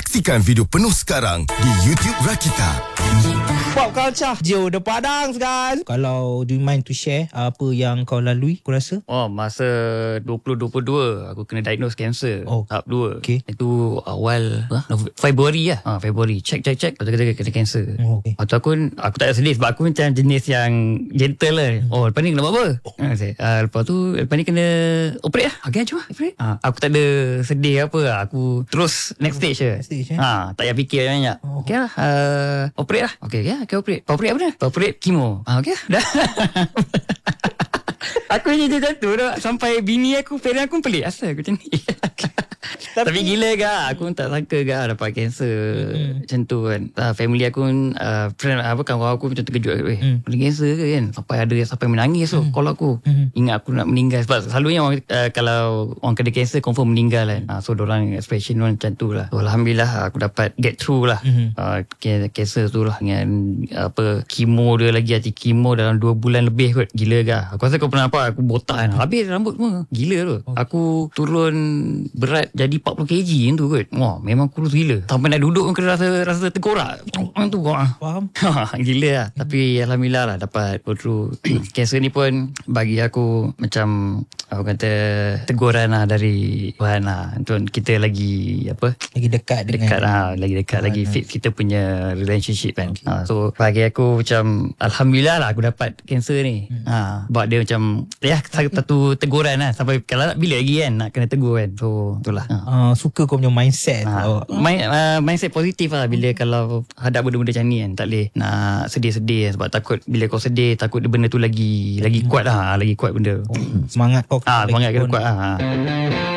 Saksikan video penuh sekarang di YouTube Rakita. Pop culture Joe The Padang guys. Kalau do you mind to share apa yang kau lalui, kau rasa? Masa 2022 aku kena diagnose cancer tahap 2. Okay. Itu awal Februari lah. Februari check Lepas tu kena cancer. Okay. Lepas tu aku tak sedih sebab aku macam jenis yang gentle lah. Lepas ni kena buat apa? Lepas ni kena operate lah. Okay, cuma operate. Aku tak ada sedih apa lah. Aku terus next stage je. Tak payah fikir banyak. Okay lah. Operate lah. Okay operate. Operate apa dah? Operate chemo. Okay lah. Dah. Aku je macam tu dah. Sampai bini aku, parent aku pelik. Asal aku macam ni. Tapi gila ke, aku tak sangka ke dapat kanser macam tu kan. Family aku friend kawan aku macam terkejut. Boleh kanser ke kan? Sampai menangis tu call aku. Ingat aku nak meninggal. Sebab selalunya kalau orang kena kanser confirm meninggal kan. So dorang expression macam tu lah. So, Alhamdulillah aku dapat get through lah kanser tu lah. Dengan kemo dia lagi. Kemo dalam 2 bulan lebih kot. Gila ke. Aku rasa kau pernah nampak aku botak kan. Habis rambut semua. Gila tu. Aku turun berat jadi 40 kg yang tu kot. Wah, memang kurus gila. Sampai nak duduk pun kena rasa terkorak. Tu faham. Gila lah. Tapi Alhamdulillah lah dapat go through. Kanser ni pun bagi aku macam aku kata teguran lah dari Tuhan lah. Untuk kita lagi lagi dekat lagi dekat lagi fit kita punya relationship kan. So bagi aku macam Alhamdulillah lah aku dapat kanser ni. Sebab dia macam satu teguran lah. Sampai kalau bila lagi kan nak kena tegur kan. So itulah. Suka kau punya mindset. Mindset positif lah. Bila kalau hadap benda-benda macam ni kan, tak boleh nak sedih-sedih. Sebab takut bila kau sedih, takut benda tu lagi kuat lah. Lagi kuat benda. Semangat kau semangat kena kuat lah.